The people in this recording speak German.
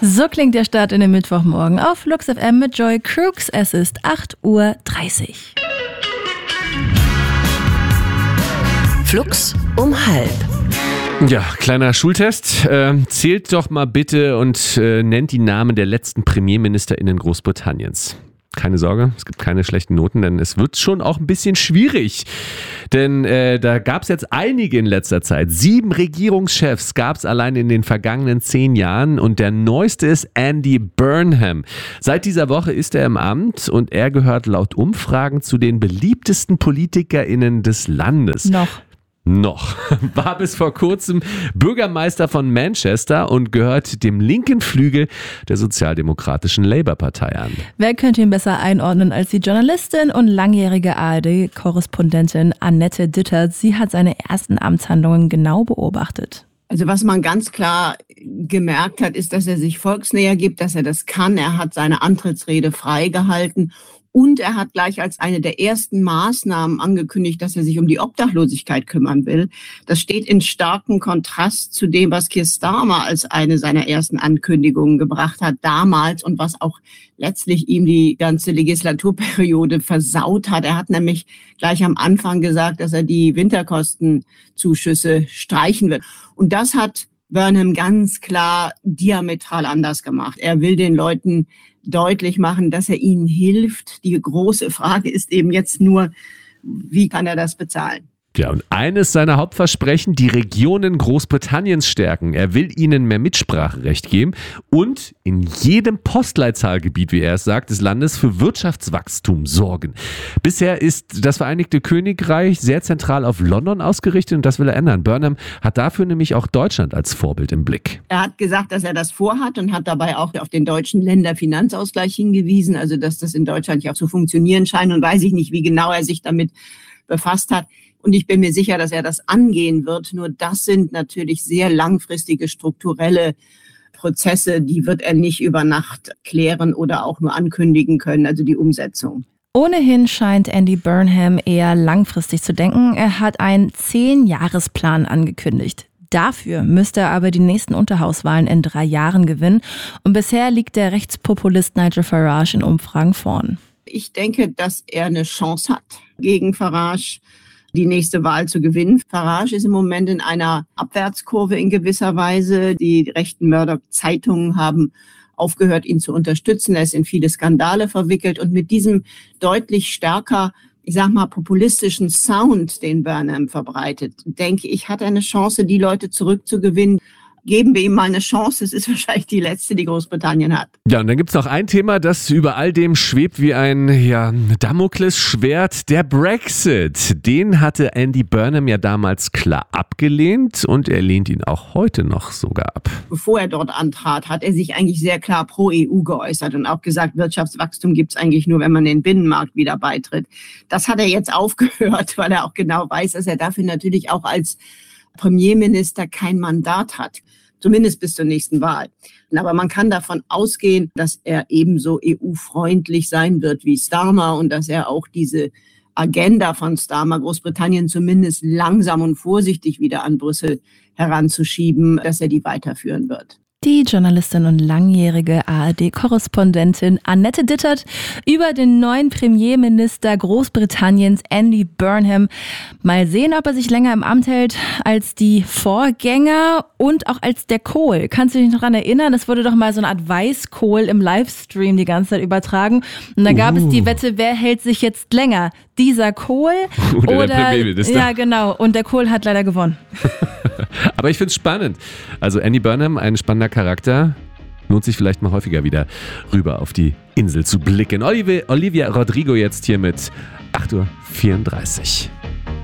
So klingt der Start in den Mittwochmorgen auf Flux FM mit Joy Crooks. Es ist 8:30 Uhr. Flux um 12:30. Ja, kleiner Schultest. Zählt doch mal bitte und nennt die Namen der letzten PremierministerInnen Großbritanniens. Keine Sorge, es gibt keine schlechten Noten, denn es wird schon auch ein bisschen schwierig. Denn da gab es jetzt einige in letzter Zeit. 7 Regierungschefs gab es allein in den vergangenen 10 Jahren und der neueste ist Andy Burnham. Seit dieser Woche ist er im Amt und er gehört laut Umfragen zu den beliebtesten PolitikerInnen des Landes. Noch. War bis vor kurzem Bürgermeister von Manchester und gehört dem linken Flügel der sozialdemokratischen Labour-Partei an. Wer könnte ihn besser einordnen als die Journalistin und langjährige ARD-Korrespondentin Annette Dittert? Sie hat seine ersten Amtshandlungen genau beobachtet. Also was man ganz klar gemerkt hat, ist, dass er sich volksnäher gibt, dass er das kann. Er hat seine Antrittsrede freigehalten. Und er hat gleich als eine der ersten Maßnahmen angekündigt, dass er sich um die Obdachlosigkeit kümmern will. Das steht in starkem Kontrast zu dem, was Keir Starmer als eine seiner ersten Ankündigungen gebracht hat damals und was auch letztlich ihm die ganze Legislaturperiode versaut hat. Er hat nämlich gleich am Anfang gesagt, dass er die Winterkostenzuschüsse streichen wird. Und das hat Burnham ganz klar diametral anders gemacht. Er will den Leuten deutlich machen, dass er ihnen hilft. Die große Frage ist eben jetzt nur, wie kann er das bezahlen? Ja, und eines seiner Hauptversprechen, die Regionen Großbritanniens stärken. Er will ihnen mehr Mitspracherecht geben und in jedem Postleitzahlgebiet, wie er es sagt, des Landes für Wirtschaftswachstum sorgen. Bisher ist das Vereinigte Königreich sehr zentral auf London ausgerichtet und das will er ändern. Burnham hat dafür nämlich auch Deutschland als Vorbild im Blick. Er hat gesagt, dass er das vorhat und hat dabei auch auf den deutschen Länderfinanzausgleich hingewiesen, also dass das in Deutschland ja auch zu funktionieren scheint und weiß ich nicht, wie genau er sich damit befasst hat. Und ich bin mir sicher, dass er das angehen wird. Nur das sind natürlich sehr langfristige strukturelle Prozesse, die wird er nicht über Nacht klären oder auch nur ankündigen können, also die Umsetzung. Ohnehin scheint Andy Burnham eher langfristig zu denken. Er hat einen 10-Jahresplan angekündigt. Dafür müsste er aber die nächsten Unterhauswahlen in 3 Jahren gewinnen. Und bisher liegt der Rechtspopulist Nigel Farage in Umfragen vorn. Ich denke, dass er eine Chance hat, gegen Farage die nächste Wahl zu gewinnen. Farage ist im Moment in einer Abwärtskurve in gewisser Weise. Die rechten Murdoch-Zeitungen haben aufgehört, ihn zu unterstützen. Er ist in viele Skandale verwickelt und mit diesem deutlich stärker, ich sag mal, populistischen Sound, den Burnham verbreitet, denke ich, hat er eine Chance, die Leute zurückzugewinnen. Geben wir ihm mal eine Chance. Es ist wahrscheinlich die letzte, die Großbritannien hat. Ja, und dann gibt's noch ein Thema, das über all dem schwebt wie ein Damoklesschwert, der Brexit. Den hatte Andy Burnham ja damals klar abgelehnt und er lehnt ihn auch heute noch sogar ab. Bevor er dort antrat, hat er sich eigentlich sehr klar pro EU geäußert und auch gesagt, Wirtschaftswachstum gibt's eigentlich nur, wenn man den Binnenmarkt wieder beitritt. Das hat er jetzt aufgehört, weil er auch genau weiß, dass er dafür natürlich auch als Premierminister kein Mandat hat. Zumindest bis zur nächsten Wahl. Aber man kann davon ausgehen, dass er ebenso EU-freundlich sein wird wie Starmer und dass er auch diese Agenda von Starmer, Großbritannien zumindest langsam und vorsichtig wieder an Brüssel heranzuschieben, dass er die weiterführen wird. Die Journalistin und langjährige ARD-Korrespondentin Annette Dittert über den neuen Premierminister Großbritanniens Andy Burnham. Mal sehen, ob er sich länger im Amt hält als die Vorgänger und auch als der Kohl. Kannst du dich noch daran erinnern? Es wurde doch mal so eine Art Weißkohl im Livestream die ganze Zeit übertragen. Und da gab es die Wette, wer hält sich jetzt länger? Dieser Kohl oder der Premierminister? Ja, genau. Und der Kohl hat leider gewonnen. Aber ich finde es spannend. Also Andy Burnham, ein spannender Charakter. Lohnt sich vielleicht mal häufiger wieder rüber auf die Insel zu blicken. Olivia Rodrigo jetzt hier mit 8:34 Uhr.